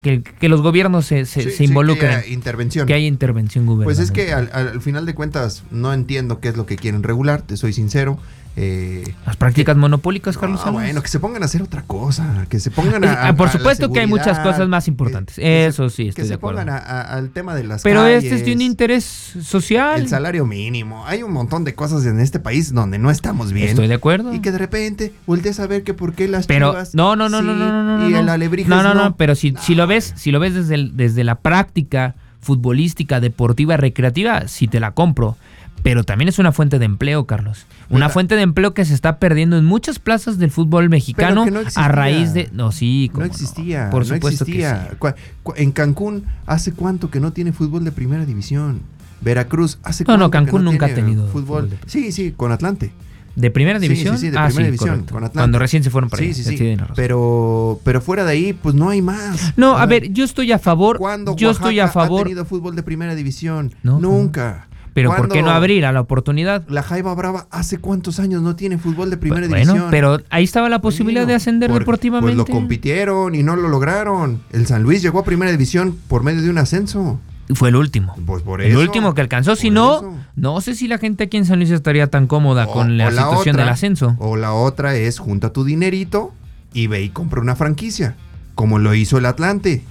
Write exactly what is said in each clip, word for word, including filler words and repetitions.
que, que los gobiernos se, se, sí, se involucren. Sí, que haya intervención. Que haya intervención gubernamental. Pues es que al, al final de cuentas no entiendo qué es lo que quieren regular, te soy sincero. Eh, Las prácticas que, monopólicas, Carlos. Ah, bueno, que se pongan a hacer otra cosa, que se pongan a, a Por a supuesto que hay muchas cosas más importantes. Que, Eso sí, estoy que de Que acuerdo. se pongan a, a, al tema de las Pero calles, este es de un interés social. El salario mínimo. Hay un montón de cosas en este país donde no estamos bien. Estoy de acuerdo. Y que de repente voltees a ver que por qué las pero, Chivas. No, no, no, sí, no, no, no, no. Y no. el Alebrijes no. No, no, no. pero si, no. si lo ves, si lo ves desde, el, desde la práctica futbolística, deportiva, recreativa, sí te la compro. Pero también es una fuente de empleo, Carlos. Una Mira, fuente de empleo que se está perdiendo en muchas plazas del fútbol mexicano no a raíz de... No, sí, no existía. No. Por no supuesto existía. que sí. Cu- cu- en Cancún, ¿hace cuánto que no tiene fútbol de primera división? Veracruz, ¿hace No, cuánto no, Cancún que no nunca tiene ha tenido fútbol? fútbol de... Sí, sí, con Atlante. ¿De primera Sí, división? Sí, sí, de ah, primera sí, división, correcto. con Atlante. Cuando recién se fueron para sí, allá. Sí, sí, sí. Pero, pero fuera de ahí, pues no hay más. No, a ver, yo estoy a favor. ¿Cuándo yo Oaxaca estoy a favor. ha tenido fútbol de primera división? No, Nunca. Pero ¿por qué no abrir a la oportunidad? La Jaiba Brava hace cuántos años no tiene fútbol de primera bueno, división. Pero ahí estaba la posibilidad bueno, de ascender por, deportivamente. Pues lo compitieron y no lo lograron. El San Luis llegó a primera división por medio de un ascenso. Fue el último. Pues por el eso, último que alcanzó. Si no, eso. no sé si la gente aquí en San Luis estaría tan cómoda o, con la, la situación otra, del ascenso. O la otra es junta tu dinerito y ve y compra una franquicia, como lo hizo el Atlante.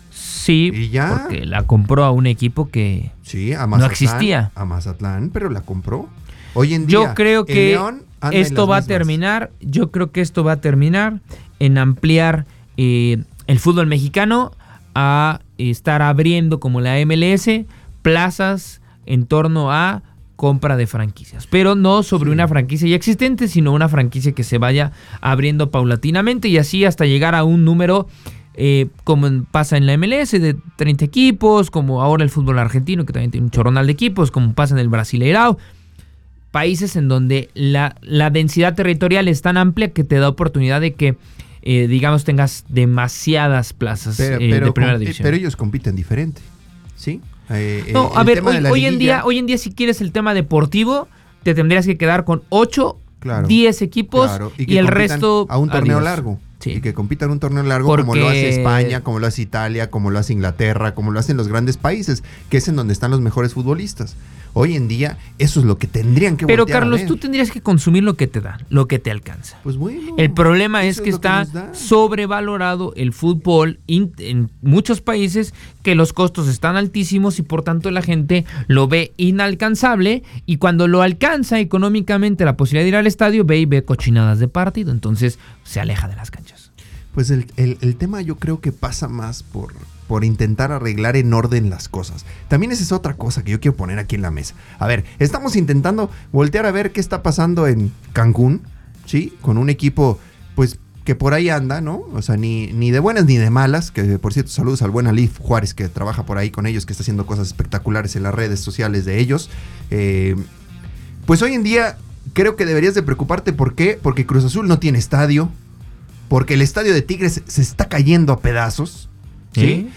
Sí, ¿Y ya? porque la compró a un equipo que sí, a Mazatlán, no existía. A Mazatlán, pero la compró. Hoy en día, yo creo que León esto va mismas. a terminar, yo creo que esto va a terminar en ampliar eh, el fútbol mexicano a estar abriendo como la M L S plazas en torno a compra de franquicias, pero no sobre sí. una franquicia ya existente, sino una franquicia que se vaya abriendo paulatinamente y así hasta llegar a un número eh, como pasa en la M L S de treinta equipos, como ahora el fútbol argentino que también tiene un chorronal de equipos, como pasa en el Brasileirao, países en donde la, la densidad territorial es tan amplia que te da oportunidad de que eh, digamos tengas demasiadas plazas pero, eh, pero, de primera com- división. Pero ellos compiten diferente, ¿sí? Eh, no, eh, a ver, hoy, hoy liguilla, en día, hoy en día si quieres el tema deportivo, te tendrías que quedar con ocho, claro, diez equipos claro, y, y el resto a un torneo adiós. largo. Sí. Y que compitan un torneo largo Porque... como lo hace España, como lo hace Italia, como lo hace Inglaterra, como lo hacen los grandes países, que es en donde están los mejores futbolistas. Hoy en día, eso es lo que tendrían que Pero voltear Carlos, a ver. tú tendrías que consumir lo que te da, lo que te alcanza. Pues bueno. El problema es que es está que sobrevalorado el fútbol in, en muchos países, que los costos están altísimos y por tanto la gente lo ve inalcanzable, y cuando lo alcanza económicamente la posibilidad de ir al estadio, ve y ve cochinadas de partido, entonces se aleja de las canchas. Pues el, el, el tema yo creo que pasa más por, por intentar arreglar en orden las cosas. También esa es otra cosa que yo quiero poner aquí en la mesa. A ver, estamos intentando voltear a ver qué está pasando en Cancún, ¿sí? Con un equipo, pues, que por ahí anda, ¿no? O sea, ni, ni de buenas ni de malas, que por cierto, saludos al buen Alif Juárez, que trabaja por ahí con ellos, que está haciendo cosas espectaculares en las redes sociales de ellos. Eh, pues hoy en día creo que deberías de preocuparte. ¿Por qué? Porque Cruz Azul no tiene estadio. Porque el estadio de Tigres se está cayendo a pedazos, ¿sí? ¿Sí?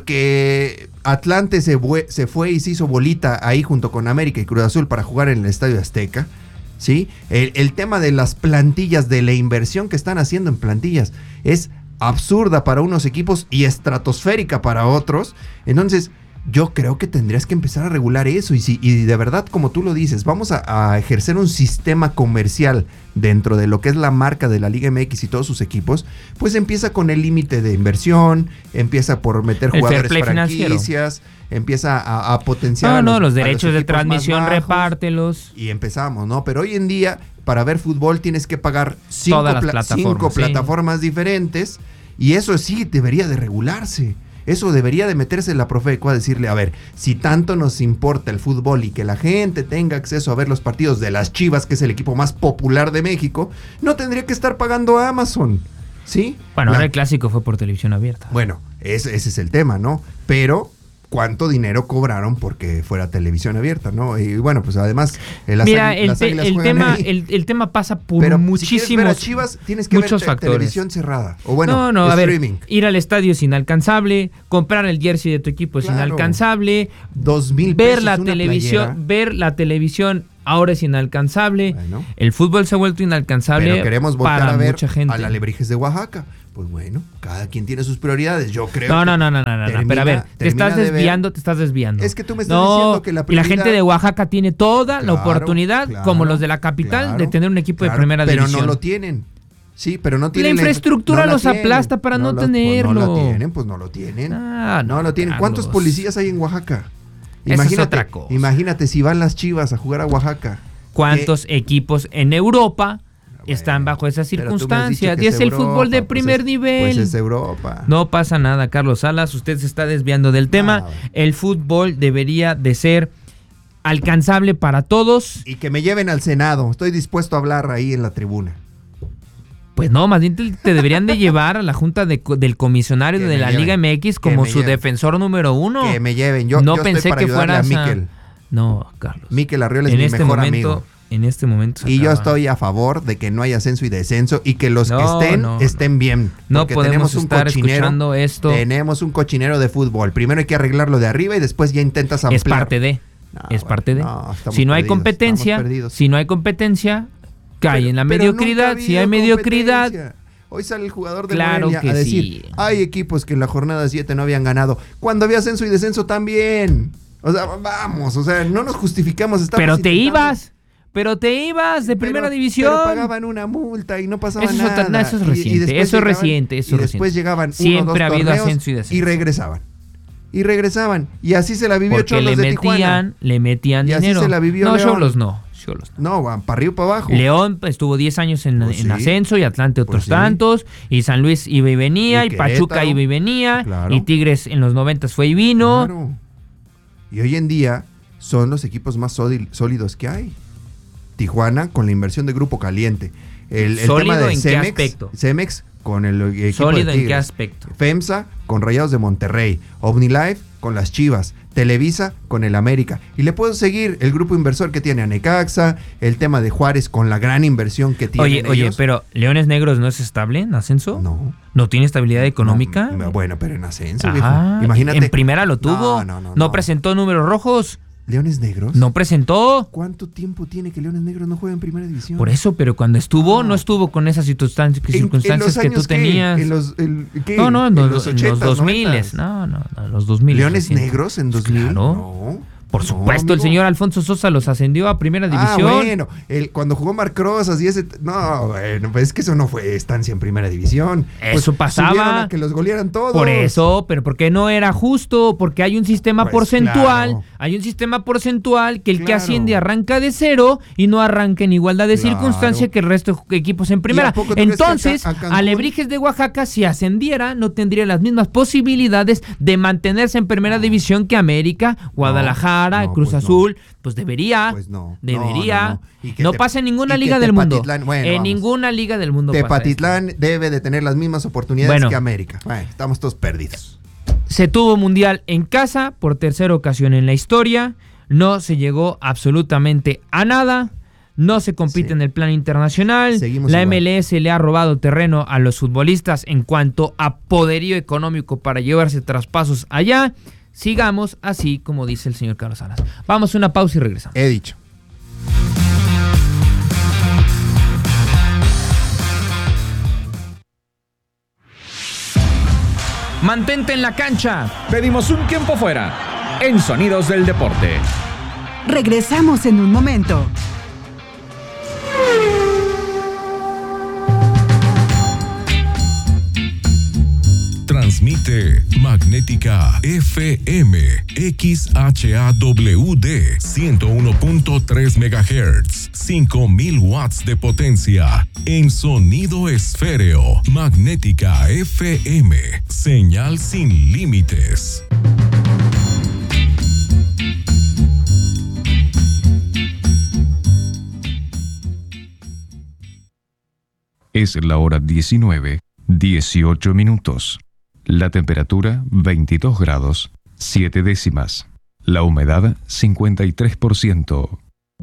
Porque Atlante se, fue, se fue y se hizo bolita ahí junto con América y Cruz Azul para jugar en el Estadio Azteca, ¿sí? El, el tema de las plantillas, de la inversión que están haciendo en plantillas, es absurda para unos equipos y estratosférica para otros. Entonces, yo creo que tendrías que empezar a regular eso y, si, y de verdad, como tú lo dices, vamos a, a ejercer un sistema comercial dentro de lo que es la marca de la Liga M X y todos sus equipos, pues empieza con el límite de inversión, empieza por meter el jugadores franquicias, empieza a, a potenciar no, a los, no, los a derechos los de transmisión, bajos, repártelos. Y empezamos, ¿no? Pero hoy en día, para ver fútbol tienes que pagar cinco, Todas las pla- plataformas, cinco sí. plataformas diferentes, y eso sí debería de regularse. Eso debería de meterse la Profeco a decirle, a ver, si tanto nos importa el fútbol y que la gente tenga acceso a ver los partidos de las Chivas, que es el equipo más popular de México, no tendría que estar pagando a Amazon, ¿sí? Bueno, la... ahora el clásico fue por televisión abierta. Bueno, ese, ese es el tema, ¿no? Pero ¿cuánto dinero cobraron porque fuera televisión abierta, no? Y bueno, pues además eh, las Mira, águ- el, las te, águilas el, juegan tema, ahí. el, el tema pasa por Pero muchísimos si quieres ver a Chivas, tienes que muchos ver te- factores. televisión cerrada. O bueno, no, no, streaming. A ver, ir al estadio es inalcanzable, comprar el jersey de tu equipo es Claro. inalcanzable, Dos mil ver pesos la una televisión, playera. ver la televisión ahora es inalcanzable. Bueno. El fútbol se ha vuelto inalcanzable Pero queremos voltar para a ver mucha gente. a la Alebrijes de Oaxaca. Pues bueno, cada quien tiene sus prioridades, yo creo. No, no, no, no, no, no, termina, pero a ver, te estás desviando, de te estás desviando. Es que tú me estás no, diciendo que la prioridad... Y la gente de Oaxaca tiene toda claro, la oportunidad, claro, como los de la capital, claro, de tener un equipo claro, de primera pero división. Pero no lo tienen. Sí, pero no tienen... La infraestructura no la los tienen, aplasta para no, no lo, tenerlo. Pues no lo tienen, pues no lo tienen. Ah, no, no lo tienen. Carlos. ¿Cuántos policías hay en Oaxaca? Imagínate, Esa es otra cosa. Imagínate si van las Chivas a jugar a Oaxaca. ¿Cuántos ¿Qué? equipos en Europa están bajo esas circunstancias? Y es, es el Europa, fútbol de primer pues es, nivel. Pues es Europa. No pasa nada, Carlos Salas. Usted se está desviando del tema. No. El fútbol debería de ser alcanzable para todos. Y que me lleven al Senado. Estoy dispuesto a hablar ahí en la tribuna. Pues no, más bien te, te deberían de llevar a la junta de, del comisionario que de la lleven, Liga M X como su lleven. defensor número uno. Que me lleven. Yo no yo pensé estoy para que fueras a Miquel. A... No, Carlos. Miquel Arriola es en mi este mejor momento, amigo. En este momento. Y yo estoy a favor de que no haya ascenso y descenso y que los no, que estén no, estén bien. No podemos tenemos un estar cochinero, escuchando esto. Tenemos un cochinero de fútbol. Primero hay que arreglarlo de arriba y después ya intentas ampliar. Es parte de. No, es bueno, parte de. No, si no hay perdidos, competencia, si no hay competencia, cae pero, en la mediocridad. Si hay mediocridad. Hoy sale el jugador de claro Morelia que a decir, sí. hay equipos que en la jornada siete no habían ganado. Cuando había ascenso y descenso también. O sea, vamos, o sea, no nos justificamos. Pero te intentando... ibas. Pero te ibas de primera pero, división. Pero pagaban una multa y no pasaba eso es nada. Otra, no, eso es reciente. Y, y eso es reciente. Eso y después reciente. llegaban Siempre uno, dos ha habido torneos ascenso y descenso. Y regresaban. Y regresaban. Y así se la vivió Porque Cholos le de metían, Tijuana. le metían y dinero. Así se la vivió no, León. Cholos no. Cholos no. No, van para arriba y para abajo. León estuvo diez años en, pues en sí. ascenso y Atlante otros pues sí. tantos. Y San Luis iba y venía. Y, y Pachuca iba y venía. Claro. Y Tigres en los noventas fue y vino. Claro. Y hoy en día son los equipos más sólidos que hay. Tijuana con la inversión de Grupo Caliente. El, el tema de ¿en Cemex, qué aspecto? Cemex con el equipo ¿Sólido de Tigres. en qué aspecto? FEMSA con Rayados de Monterrey. OmniLife con las Chivas. Televisa con el América. Y le puedo seguir el grupo inversor que tiene a Necaxa, el tema de Juárez con la gran inversión que tiene. Oye, ellos. oye, pero ¿Leones Negros no es estable en ascenso? No. ¿No tiene estabilidad económica? No, bueno, pero en ascenso, Ajá, viejo. Imagínate. En primera lo tuvo. No, no, no, no, no. presentó números rojos. ¿Leones Negros? No presentó. ¿Cuánto tiempo tiene que Leones Negros no juega en primera división? Por eso, pero cuando estuvo, no, no estuvo con esas circunstancias, circunstancias ¿En, en que tú qué? tenías. ¿En los, el, ¿qué? No, no, en, ¿En los, los ochentas, en los dos mil. noventas? No, no, no, los dos mil. ¿Leones Negros en dos mil? Claro. No. Por supuesto, no, el señor Alfonso Sosa los ascendió a primera división. Ah, bueno, el, cuando jugó Marc Rosas y ese... No, bueno, pues es que eso no fue estancia en primera división. Eso pues pasaba. A que los golearan todos. Por eso, pero porque no era justo, porque hay un sistema pues porcentual, claro. hay un sistema porcentual que el claro. que asciende arranca de cero y no arranca en igualdad de claro. circunstancia que el resto de equipos en primera. Entonces, a Alebrijes de Oaxaca, si ascendiera, no tendría las mismas posibilidades de mantenerse en primera no. división que América, Guadalajara, no, no, Cruz pues Azul. No. Pues debería, pues no, debería. No, no, no. no te, pasa en ninguna liga del mundo. Bueno, en vamos. ninguna liga del mundo Tepatitlán pasa debe de tener las mismas oportunidades bueno, que América. Bueno, estamos todos perdidos. Se tuvo mundial en casa por tercera ocasión en la historia. No se llegó absolutamente a nada. No se compite sí. en el plano internacional. Seguimos la igual. M L S le ha robado terreno a los futbolistas en cuanto a poderío económico para llevarse traspasos allá. Sigamos así, como dice el señor Carlos Salas. Vamos a una pausa y regresamos. He dicho. Mantente en la cancha. Pedimos un tiempo fuera en Sonidos del Deporte. Regresamos en un momento. Transmite Magnética F M X H A W D ciento uno punto tres megahertz, cinco mil watts de potencia en sonido esféreo. Magnética F M, señal sin límites. Es la hora diecinueve, dieciocho minutos. La temperatura veintidós grados, siete décimas. La humedad cincuenta y tres por ciento.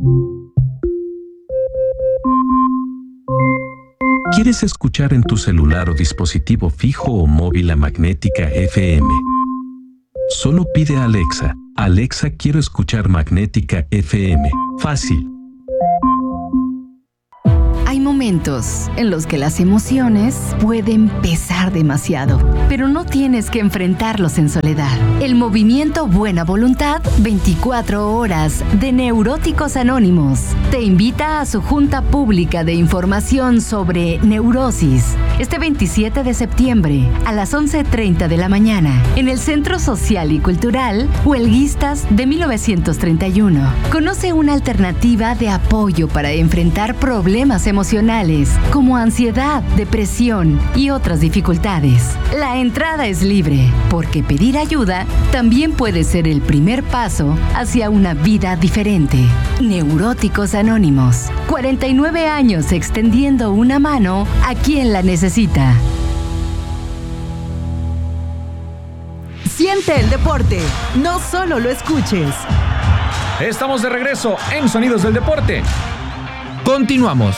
¿Quieres escuchar en tu celular o dispositivo fijo o móvil a Magnética F M? Solo pide a Alexa, Alexa, quiero escuchar Magnética F M. Fácil. Hay momentos en los que las emociones pueden pesar demasiado, pero no tienes que enfrentarlos en soledad. El movimiento Buena Voluntad veinticuatro horas de Neuróticos Anónimos te invita a su junta pública de información sobre neurosis este veintisiete de septiembre a las once treinta de la mañana en el Centro Social y Cultural Huelguistas de mil novecientos treinta y uno. Conoce una alternativa de apoyo para enfrentar problemas emocionales como ansiedad, depresión y otras dificultades. La entrada es libre, porque pedir ayuda también puede ser el primer paso hacia una vida diferente. Neuróticos Anónimos. cuarenta y nueve años extendiendo una mano a quien la necesita. Siente el deporte, no solo lo escuches. Estamos de regreso en Sonidos del Deporte. Continuamos.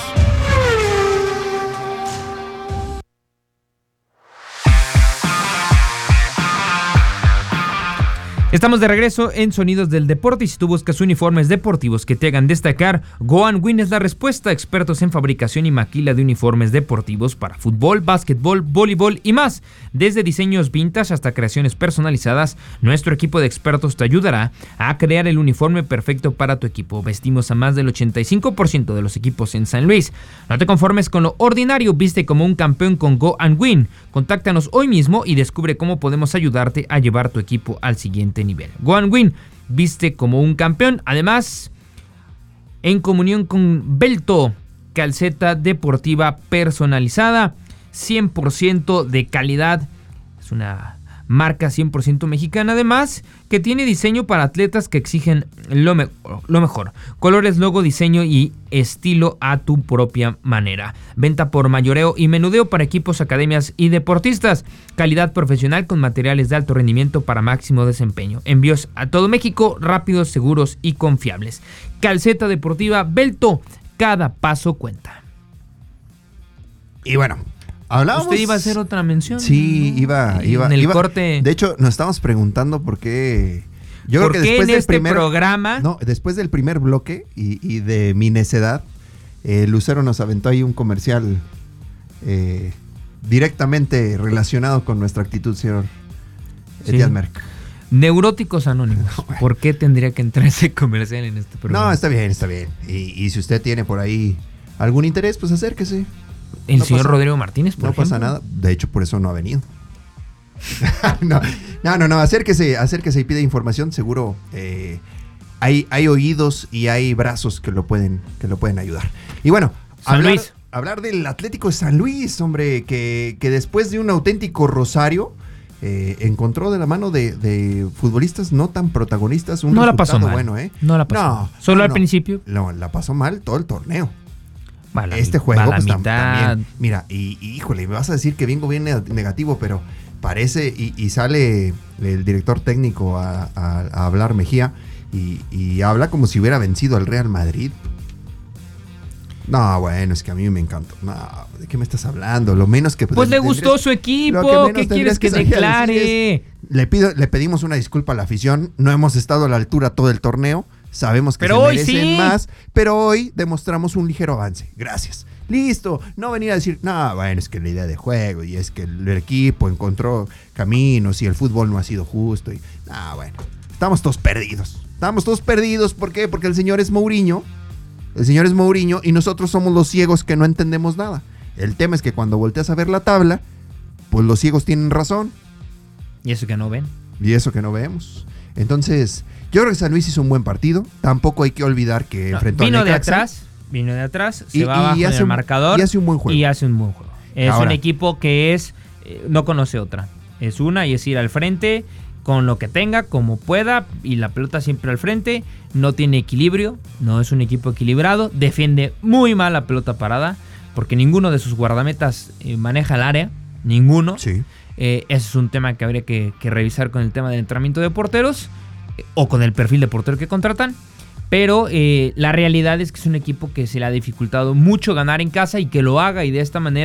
Estamos de regreso en Sonidos del Deporte y si tú buscas uniformes deportivos que te hagan destacar, Go and Win es la respuesta. Expertos en fabricación y maquila de uniformes deportivos para fútbol, básquetbol, voleibol y más. Desde diseños vintage hasta creaciones personalizadas, nuestro equipo de expertos te ayudará a crear el uniforme perfecto para tu equipo. Vestimos a más del ochenta y cinco por ciento de los equipos en San Luis. No te conformes con lo ordinario, viste como un campeón con Go and Win. Contáctanos hoy mismo y descubre cómo podemos ayudarte a llevar tu equipo al siguiente nivel. Go and Win, viste como un campeón. Además, en comunión con Belto, calceta deportiva personalizada, cien por ciento de calidad. Es una marca cien por ciento mexicana, además, que tiene diseño para atletas que exigen lo, me- lo mejor. Colores, logo, diseño y estilo a tu propia manera. Venta por mayoreo y menudeo para equipos, academias y deportistas. Calidad profesional con materiales de alto rendimiento para máximo desempeño. Envíos a todo México, rápidos, seguros y confiables. Calceta deportiva Belto, cada paso cuenta. Y bueno, hablábamos... ¿Usted iba a hacer otra mención? Sí, iba, iba. En el iba, corte. De hecho, nos estamos preguntando por qué... Yo ¿Por creo que qué después en del este primer programa? No, después del primer bloque y, y de mi necedad, eh, Lucero nos aventó ahí un comercial eh, directamente relacionado con nuestra actitud, señor Sí. Etienne Merck. Neuróticos Anónimos. No, bueno. ¿Por qué tendría que entrar ese comercial en este programa? No, está bien, está bien. Y, y si usted tiene por ahí algún interés, pues acérquese. El no señor pasa- Rodrigo Martínez, por No pasa ejemplo. nada. De hecho, por eso no ha venido. no, no, no, no, acérquese, acérquese y pide información. Seguro eh, hay, hay oídos y hay brazos que lo pueden, que lo pueden ayudar. Y bueno, San hablar, Luis. hablar del Atlético de San Luis, hombre, que, que después de un auténtico rosario eh, encontró de la mano de, de futbolistas no tan protagonistas un No la resultado pasó mal. bueno, ¿eh? No la pasó No, mal. Solo no, al no. principio. No, la pasó mal todo el torneo. Va la Este mi- juego, va la pues tam- mitad. también. Mira, y, y, híjole, me vas a decir que vengo bien neg- negativo, pero parece, y, y sale el director técnico a, a- a hablar, Mejía, y, y habla como si hubiera vencido al Real Madrid. No, bueno, es que a mí me encantó. No, ¿de qué me estás hablando? Lo menos que... Pues le tendrías- gustó su lo equipo. menos ¿Qué tendrías quieres que salir a decir declare? es, le, pido, le pedimos una disculpa a la afición. No hemos estado a la altura todo el torneo. Sabemos que Pero se hoy merecen sí. más, pero hoy demostramos un ligero avance. Gracias. Listo. No venir a decir, no, bueno, es que la idea de juego y es que el, el equipo encontró caminos y el fútbol no ha sido justo. Y, no, bueno, estamos todos perdidos. Estamos todos perdidos. ¿Por qué? Porque el señor es Mourinho. El señor es Mourinho y nosotros somos los ciegos que no entendemos nada. El tema es que cuando volteas a ver la tabla, pues los ciegos tienen razón. Y eso que no ven. Y eso que no vemos. Entonces, yo creo que San Luis hizo un buen partido. Tampoco hay que olvidar que No, enfrentó vino a de Necaxa. atrás. Vino de atrás. Se Y- va y abajo en hace el un- marcador. y hace un buen juego. Y hace un buen juego. Es Ahora. un equipo que es... eh, no conoce otra. Es una y es ir al frente con lo que tenga, como pueda, y la pelota siempre al frente. No tiene equilibrio, no es un equipo equilibrado. Defiende muy mal la pelota parada, porque ninguno de sus guardametas eh, maneja el área. Ninguno. Sí. Eh, ese es un tema que habría que, que revisar con el tema del entrenamiento de porteros, eh, o con el perfil de portero que contratan. Pero eh, la realidad es que es un equipo que se le ha dificultado mucho ganar en casa, y que lo haga y de esta manera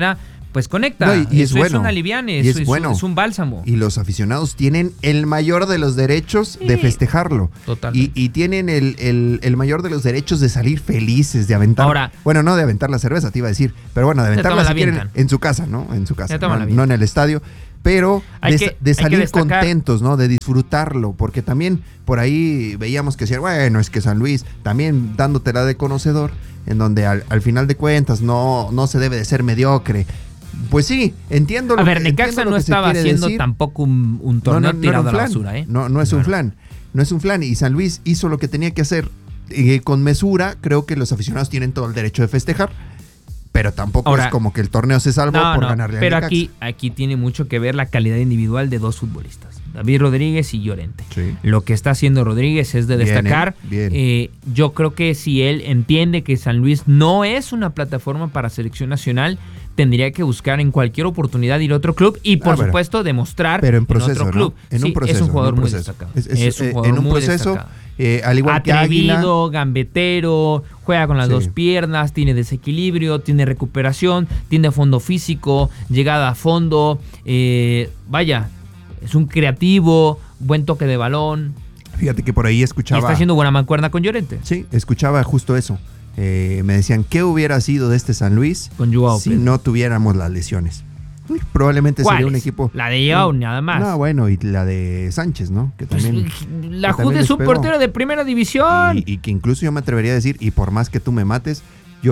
pues conecta. No, y, y es eso bueno. es un aliviane, y eso es, es, bueno. un, es un bálsamo. Y los aficionados tienen el mayor de los derechos Sí. de festejarlo. Totalmente. Y, y tienen el, el, el mayor de los derechos de salir felices, de aventar. Ahora- bueno, no de aventar la cerveza, te iba a decir. Pero bueno, de Se aventarla toma si la quieren avientan. en su casa, ¿no? En su casa. Se toma No, la no avientan. en el estadio. Pero Hay de, que- de hay que salir destacar- contentos, ¿no? De disfrutarlo. Porque también por ahí veíamos que decían, bueno, es que San Luis, también dándotela de conocedor, en donde al, al final de cuentas no, no se debe de ser mediocre. Pues sí, entiendo lo A ver, que entiendo Necaxa lo no que se estaba quiere haciendo decir. tampoco un, un torneo No, no, no era tirado un a la flan. basura, ¿eh? No, no es un No. flan. No es un flan. Y San Luis hizo lo que tenía que hacer. Eh, con mesura, creo que los aficionados tienen todo el derecho de festejar. Pero tampoco Ahora- es como que el torneo se salvó No, por no, ganarle a pero Necaxa. aquí, aquí tiene mucho que ver la calidad individual de dos futbolistas, David Rodríguez y Llorente. Sí. Lo que está haciendo Rodríguez es de Bien, destacar. ¿eh? Bien. Eh, yo creo que si él entiende que San Luis no es una plataforma para selección nacional, tendría que buscar en cualquier oportunidad ir a otro club y por Ah, pero- supuesto demostrar Pero en proceso, otro ¿no? club. En Sí, un proceso. es un jugador en un muy proceso. destacado. Es, es- Es un eh, jugador en un muy proceso, destacado. eh, al igual que Águila. Atrevido, gambetero, juega con las Sí. dos piernas, tiene desequilibrio, tiene recuperación, tiene fondo físico, llegada a fondo, eh, vaya, es un creativo, buen toque de balón Fíjate que por ahí y escuchaba. está haciendo buena mancuerna con Llorente, Sí, escuchaba justo eso. Eh, me decían, ¿qué hubiera sido de este San Luis con Joao si Pedro. no tuviéramos las lesiones? Uy, probablemente sería un ¿Cuáles? equipo. La de Joao, nada más. No, bueno, y la de Sánchez, ¿no? Que Pues, también. la que J también es les un pegó. portero de primera división. Y, y que incluso yo me atrevería a decir, y por más que tú me mates,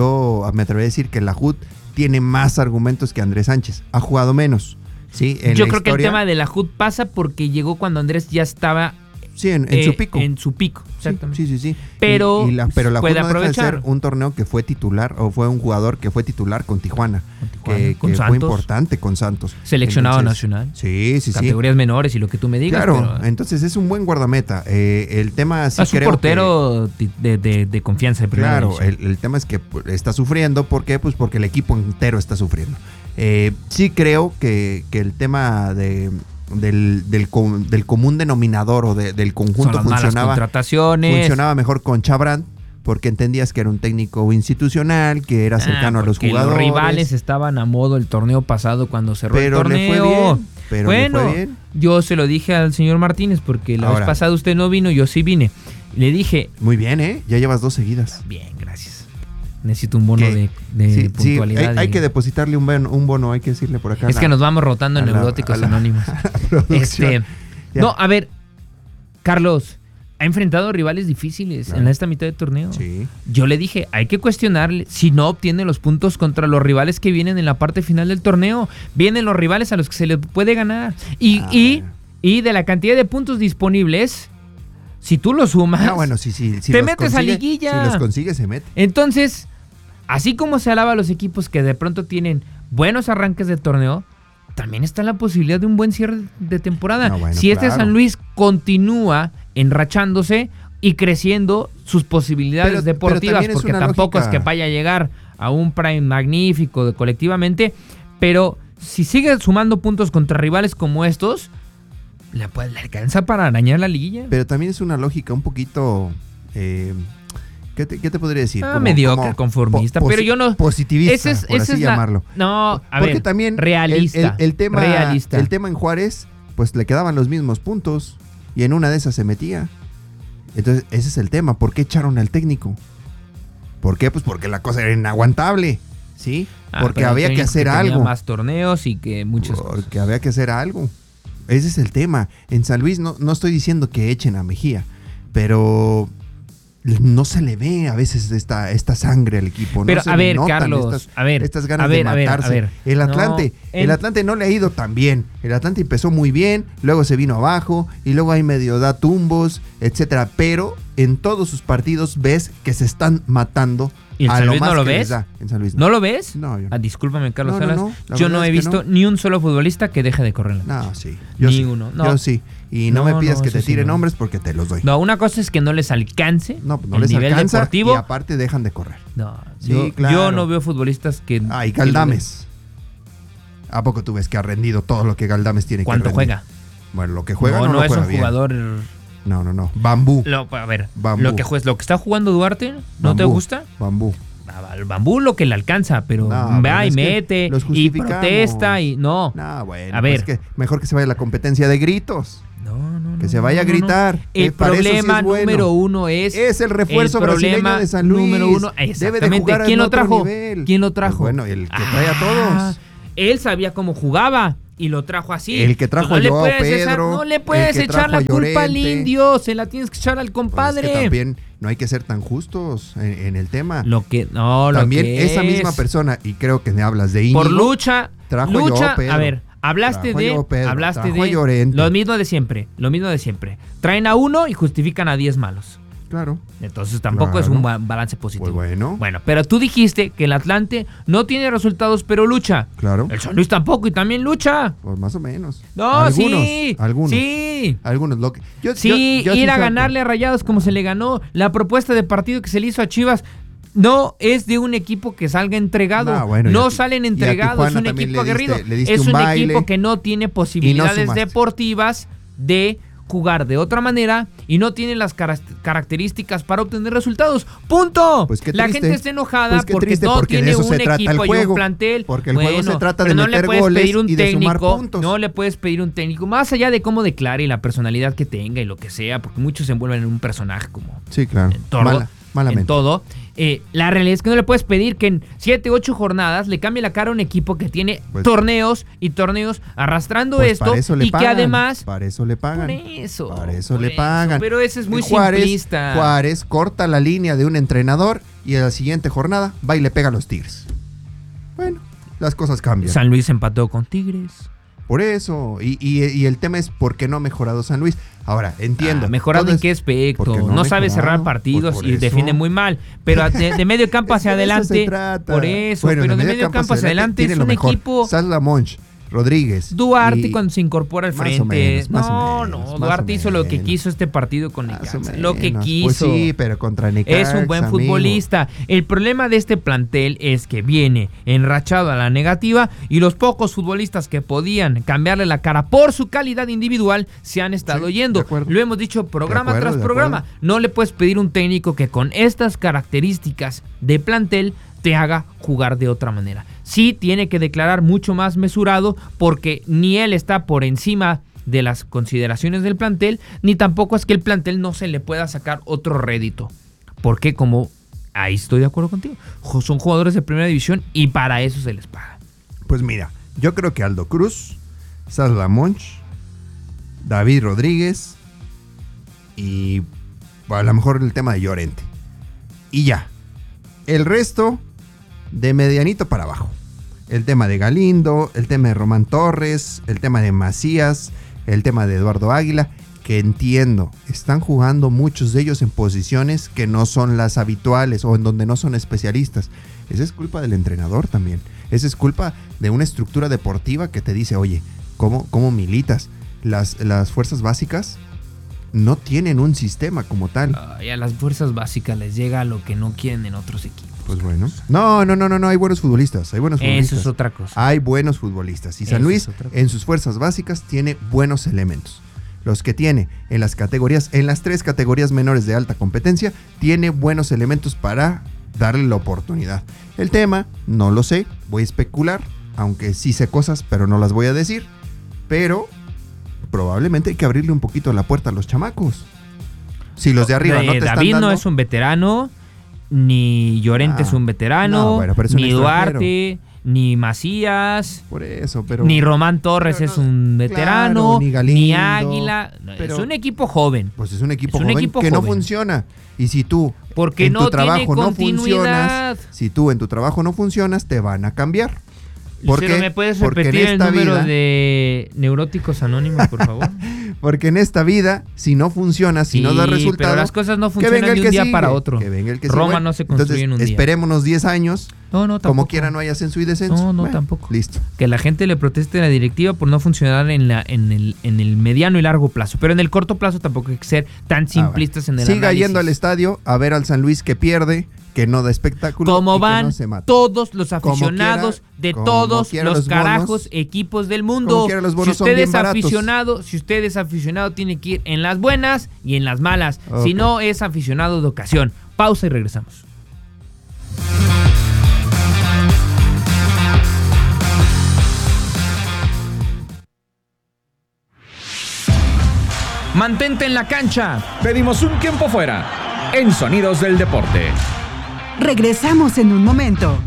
yo me atrevería a decir que la J tiene más argumentos que Andrés Sánchez. Ha jugado menos. Sí, en Yo la creo que el historia- tema de la J U D pasa porque llegó cuando Andrés ya estaba Sí, en, en eh, su pico. En su pico, Sí, exactamente. sí, sí, sí. Pero Y- y la, pero la puede J no deja de aprovechar. ser un torneo que fue titular, o fue un jugador que fue titular con Tijuana. Con Tijuana, que con que fue Santos. importante con Santos. Seleccionado Entonces, nacional. Sí, sí, sí. Categorías menores y lo que tú me digas. Claro, pero entonces es un buen guardameta. Eh, el tema sí es un creo portero de, de- de confianza de que, primera claro, división. el, el tema es que pues, está sufriendo. ¿Por qué? Pues porque el equipo entero está sufriendo. Eh, sí creo que, que el tema de, del, del, com- del común denominador o de- del Son conjunto las malas funcionaba, contrataciones. funcionaba mejor con Chabrán, porque entendías que era un técnico institucional, que era cercano Ah, a los porque jugadores. Los rivales estaban a modo el torneo pasado cuando cerró Pero el le torneo. fue bien, pero bueno, le fue bien. yo se lo dije al señor Martínez porque la Ahora. vez pasada usted no vino, yo sí vine. Le dije, Muy bien, ¿eh? Ya llevas dos seguidas. bien, gracias. Necesito un bono Que- de, de Sí, sí, puntualidad. hay, hay y- que depositarle un bono, un bono, hay que decirle por acá. a es la- que nos vamos rotando en a la- Neuróticos a la- Anónimos. a la producción. Este, Ya. no, a ver, Carlos, ha enfrentado rivales difíciles Claro. en esta mitad de torneo. Sí. Yo le dije, hay que cuestionarle si no obtiene los puntos contra los rivales que vienen en la parte final del torneo. Vienen los rivales a los que se les puede ganar. Y, Ah, y, bueno. y de la cantidad de puntos disponibles, si tú los sumas, Ah, bueno, sí, sí. Si Te los metes a consigue- liguilla. Si los consigue, se mete. entonces, así como se alaba a los equipos que de pronto tienen buenos arranques de torneo, también está la posibilidad de un buen cierre de temporada. No, bueno, si este claro. San Luis continúa enrachándose y creciendo sus posibilidades Pero- pero deportivas, también es porque una tampoco lógica. es que vaya a llegar a un prime magnífico de colectivamente, pero si sigue sumando puntos contra rivales como estos, le, puede- le alcanza para arañar la liguilla. Pero también es una lógica un poquito. eh, ¿qué, te, qué te podría decir? Ah, Como- mediocre, como conformista, po- pero posi- yo no- Positivista, Ese es, por esa así es la- llamarlo. No, a Porque ver, también el- realista. El, el tema, realista. el tema en Juárez, pues le quedaban los mismos puntos y en una de esas se metía. Entonces, ese es el tema. ¿Por qué echaron al técnico? ¿Por qué? Pues porque la cosa era inaguantable, ¿sí? Ah, porque pero había que técnicos hacer tenía algo. más torneos y que muchas cosas. Porque había que hacer algo. Ese es el tema. En San Luis no, no estoy diciendo que echen a Mejía, pero no se le ve a veces esta, esta sangre al equipo. Pero, no se a le ver, notan Carlos, estas, a ver, estas ganas a ver, de a ver, a matarse. ver. El Atlante, No, el en- Atlante no le ha ido tan bien. El Atlante empezó muy bien, luego se vino abajo y luego ahí medio da tumbos, etcétera. Pero en todos sus partidos ves que se están matando. ¿Y en a San lo Luis más no lo que les ves? da. En San Luis ¿No lo ves? No, yo no. Ah, discúlpame, Carlos No, no, Salas. no, la Yo verdad no he es que visto no. ni un solo futbolista que deje de correr en la cancha. No, sí. Yo Ni sí. uno, no. Yo sí. Y no, No, me pidas no, que eso te sí tire no. nombres porque te los doy. No, una cosa es que no les alcance No, no el les nivel alcanza deportivo. y aparte dejan de correr. No, Sí, yo, claro. yo no veo futbolistas que... Ah, y que- Galdames. ¿A poco tú ves que ha rendido todo lo que Galdames tiene que ¿Cuánto rendir? juega? Bueno, lo que juega no, no, no lo es juega un bien. jugador... No, no, no. Bambú. Lo- a ver, Bambú. lo que, juez- lo que está jugando Duarte, ¿no Bambú. te gusta? Bambú. al Bambú lo que le alcanza, pero No, va y es que mete los y justificamos. protesta y no. No, bueno, A ver. pues es que mejor que se vaya a la competencia de gritos. No, no, Que no, se vaya no, a no, gritar. no. Eh, El para eso sí problema es bueno. número uno es Es el refuerzo el brasileño problema de San Luis. número uno. Debe de Exactamente. jugar ¿Quién en lo otro trajo? nivel. ¿Quién lo trajo? Pues bueno, el que trae a Ah, todos. Él sabía cómo jugaba y lo trajo así. El que trajo Pues no a Joao le puedes echar- Pedro, no le puedes el que echar trajo la a culpa al Llorente. indio, se la tienes que echar al Pues compadre. es que también no hay que ser tan justos en, en el tema. Lo que no, lo También que esa es. misma persona, y creo que me hablas de Íñigo. Por lucha, trajo a lucha, Joao Pedro. a ver, hablaste Trajo a de, Joao Pedro, hablaste trajo a de Llorente. lo mismo de siempre, lo mismo de siempre. Traen a uno y justifican a diez malos. Claro. Entonces tampoco Claro. es un ba- balance positivo. Pues bueno. Bueno, pero tú dijiste que el Atlante no tiene resultados, pero lucha. Claro. El San Luis tampoco y también lucha. Pues más o menos. No, algunos, sí. Algunos. Sí. Algunos. Lo que, yo, Sí, yo- yo ir sí a saco. ganarle a Rayados como se le ganó. La propuesta de partido que se le hizo a Chivas no es de un equipo que salga entregado. No, bueno, y no a ti- salen y a entregados. Es Tijuana un también equipo le diste- aguerrido. le diste Es un un baile equipo que no tiene posibilidades sumaste. deportivas de jugar de otra manera y no tiene las cara- características para obtener resultados. ¡Punto! Pues qué La triste. gente está enojada Pues qué porque triste, no porque de tiene eso un se trata el equipo y juego. un plantel. Porque el juego se trata de pero no le meter puedes goles pedir un y de sumar técnico, puntos. no le puedes pedir un técnico, más allá de cómo declare y la personalidad que tenga y lo que sea, porque muchos se envuelven en un personaje como Sí, claro. en todo, Mala- malamente. en todo. Eh, la realidad es que no le puedes pedir que en siete, ocho jornadas le cambie la cara a un equipo que tiene Pues- torneos y torneos arrastrando Pues esto para eso le y pagan, que además para eso le pagan. por eso, Para eso por le pagan. pero ese es muy Y Juárez, simplista. Juárez corta la línea de un entrenador y en la siguiente jornada va y le pega a los Tigres. Bueno, las cosas cambian. San Luis empató con Tigres. Por eso. Y, y- y el tema es por qué no ha mejorado San Luis. Ahora, entiendo. Ah, ¿mejorado todo en es- qué aspecto? porque No, no ha sabe mejorado, cerrar pues partidos por y eso. defiende muy mal. Pero de, de medio campo hacia Es que de eso adelante. se trata. Por eso, Bueno, pero de medio medio campo hacia adelante tiene es lo un mejor. equipo. Sal Lamonch, Rodríguez. Duarte y- cuando se incorpora al más o frente. menos, más o no, menos, no, más Duarte o hizo lo que menos. quiso este partido con Más o Necaxa. Lo que menos. quiso. Pues sí, pero contra Necaxa, Es un buen amigo. futbolista. El problema de este plantel es que viene enrachado a la negativa y los pocos futbolistas que podían cambiarle la cara por su calidad individual se han estado Sí, yendo. de acuerdo. Lo hemos dicho programa De acuerdo, tras de programa. acuerdo. No le puedes pedir un técnico que con estas características de plantel te haga jugar de otra manera. Sí tiene que declarar mucho más mesurado porque ni él está por encima de las consideraciones del plantel, ni tampoco es que el plantel no se le pueda sacar otro rédito. Porque como, ahí estoy de acuerdo contigo, jo- son jugadores de primera división y para eso se les paga. Pues mira, yo creo que Aldo Cruz, Sal Lamonch, David Rodríguez y a lo mejor el tema de Llorente. Y ya. El resto de medianito para abajo. El tema de Galindo, el tema de Román Torres, el tema de Macías, el tema de Eduardo Águila, que entiendo, están jugando muchos de ellos en posiciones que no son las habituales o en donde no son especialistas. Esa es culpa del entrenador también. Esa es culpa de una estructura deportiva que te dice, oye, ¿cómo, cómo militas? Las, las fuerzas básicas no tienen un sistema como tal. Y a las fuerzas básicas les llega lo que no quieren en otros equipos. Pues bueno. No, no, no, no, no, hay buenos futbolistas, hay buenos futbolistas. Eso es otra cosa. Hay buenos futbolistas. Y San Eso Luis, es otra cosa. en sus fuerzas básicas, tiene buenos elementos. Los que tiene en las categorías, en las tres categorías menores de alta competencia, tiene buenos elementos para darle la oportunidad. El tema, no lo sé, voy a especular, aunque sí sé cosas, pero no las voy a decir. Pero probablemente hay que abrirle un poquito la puerta a los chamacos. Si los de arriba Eh, no te están David dando... no es un veterano, ni Llorente Ah, es un veterano, no, bueno, pero es un ni extranjero. Duarte, ni Macías, Por eso, pero... ni Román Torres pero es no, un veterano, claro, ni ni, Galindo, Águila. No, pero- es un equipo joven. Pues es un equipo Es un joven equipo que no joven. funciona. Y si tú Porque en no tu trabajo tiene no continuidad. funcionas, si tú en tu trabajo no funcionas, te van a cambiar. ¿Por Lucero, qué? ¿me puedes Porque en repetir el esta número vida- de Neuróticos Anónimos, por favor? Porque en esta vida, si no funcionas, si Sí, no da pero resultados, las cosas no que funcionan venga el de un que día sigue, para otro. que venga el que Roma sigue. no se construye Entonces, en un día. esperémonos diez años. No, no, tampoco. Como quiera no hay ascenso y descenso. No, no, Bueno, tampoco. Listo. Que la gente le proteste a la directiva por no funcionar en la en el en el mediano y largo plazo, pero en el corto plazo tampoco hay que ser tan simplistas Ah, en el Siga análisis. yendo al estadio a ver al San Luis que pierde, que no da espectáculo. Como y que van no se mata. todos los Como aficionados quiera- de como todos quiera los, los bonos- carajos equipos del mundo. como quiera los bonos si son usted bien es baratos. aficionado, si usted es aficionado tiene que ir en las buenas y en las malas. Ok. Si no es aficionado de ocasión. Pausa y regresamos. Mantente en la cancha. Pedimos un tiempo fuera en Sonidos del Deporte. Regresamos en un momento.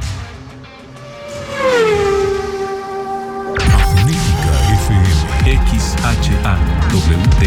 Magnética F M. X H A W D.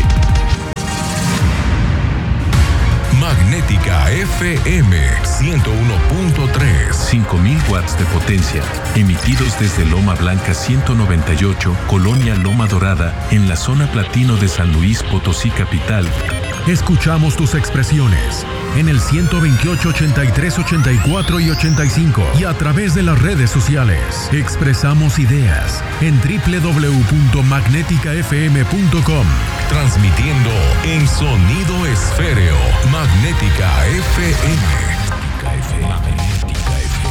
Magnética F M ciento uno punto tres. cinco mil watts de potencia, emitidos desde Loma Blanca ciento noventa y ocho, Colonia Loma Dorada, en la zona platino de San Luis Potosí capital. Escuchamos tus expresiones en el ciento veintiocho, ochenta y tres, ochenta y cuatro y ochenta y cinco y a través de las redes sociales. Expresamos ideas en doble u doble u doble u punto magnética f m punto com. Transmitiendo en sonido esféreo. Magnética F M. Magnética F M. Magnética F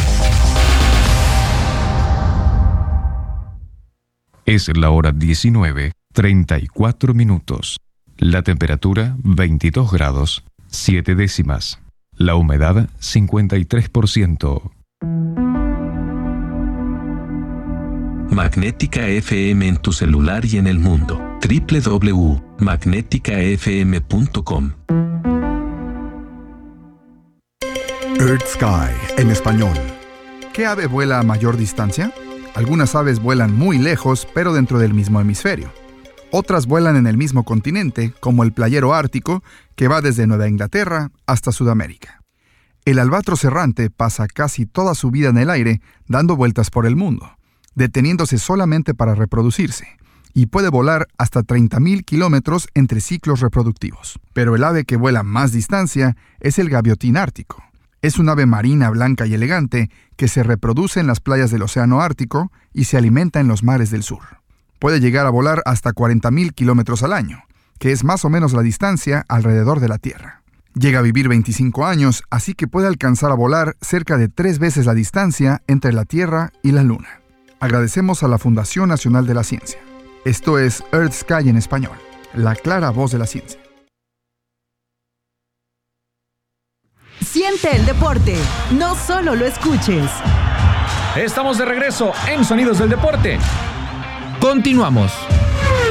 M. Es la hora diecinueve, treinta y cuatro minutos. La temperatura veintidós grados, siete décimas. La humedad cincuenta y tres por ciento. Magnética F M en tu celular y en el mundo. doble u doble u doble u punto magnética f m punto com. Earth Sky, en español. ¿Qué ave vuela a mayor distancia? Algunas aves vuelan muy lejos, pero dentro del mismo hemisferio. Otras vuelan en el mismo continente, como el playero ártico, que va desde Nueva Inglaterra hasta Sudamérica. El albatros errante pasa casi toda su vida en el aire, dando vueltas por el mundo, deteniéndose solamente para reproducirse, y puede volar hasta treinta mil kilómetros entre ciclos reproductivos. Pero el ave que vuela más distancia es el gaviotín ártico. Es un ave marina blanca y elegante que se reproduce en las playas del Océano Ártico y se alimenta en los mares del sur. Puede llegar a volar hasta cuarenta mil kilómetros al año, que es más o menos la distancia alrededor de la Tierra. Llega a vivir veinticinco años, así que puede alcanzar a volar cerca de tres veces la distancia entre la Tierra y la Luna. Agradecemos a la Fundación Nacional de la Ciencia. Esto es Earth Sky en español, la clara voz de la ciencia. Siente el deporte, no solo lo escuches. Estamos de regreso en Sonidos del Deporte. Continuamos.